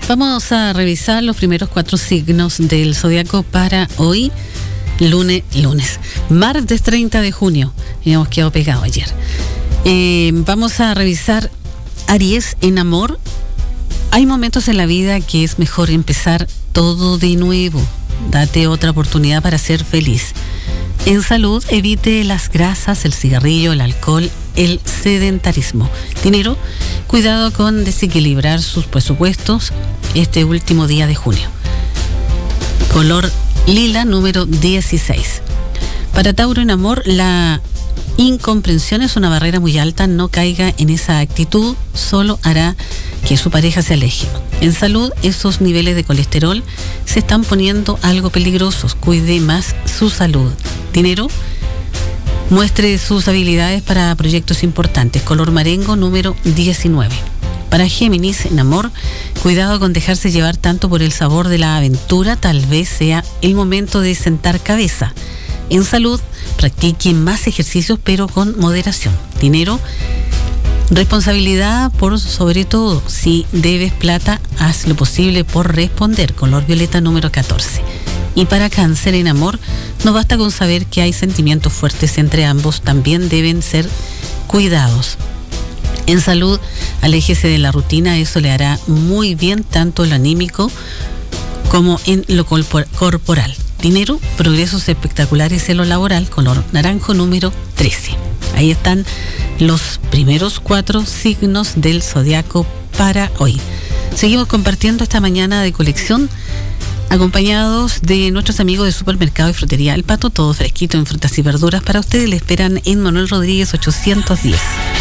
Vamos a revisar los primeros 4 signos del zodiaco para hoy, lunes, martes 30 de junio. Habíamos quedado pegado ayer. Vamos a revisar Aries en amor. Hay momentos en la vida que es mejor empezar todo de nuevo. Date otra oportunidad para ser feliz. En salud, evite las grasas, el cigarrillo, el alcohol, el sedentarismo. Dinero, cuidado con desequilibrar sus presupuestos este último día de junio. Color lila, número 16. Para Tauro en amor, la incomprensión es una barrera muy alta. No caiga en esa actitud, solo hará que su pareja se aleje. En salud, esos niveles de colesterol se están poniendo algo peligrosos. Cuide más su salud. Dinero, muestre sus habilidades para proyectos importantes. Color marengo, número 19. Para Géminis en amor, cuidado con dejarse llevar tanto por el sabor de la aventura. Tal vez sea el momento de sentar cabeza. En salud, practique más ejercicios pero con moderación. Dinero, responsabilidad por sobre todo. Si debes plata, haz lo posible por responder. Color violeta, número 14. Y para Cáncer en amor, no basta con saber que hay sentimientos fuertes entre ambos, también deben ser cuidados. En salud, aléjese de la rutina, eso le hará muy bien tanto en lo anímico como en lo corporal. Dinero, progresos espectaculares en lo laboral. Color naranjo, número 13. Ahí están los primeros 4 signos del zodiaco para hoy. Seguimos compartiendo esta mañana de colección, acompañados de nuestros amigos de Supermercado y Frutería El Pato, todo fresquito en frutas y verduras para ustedes. Le esperan en Manuel Rodríguez 810.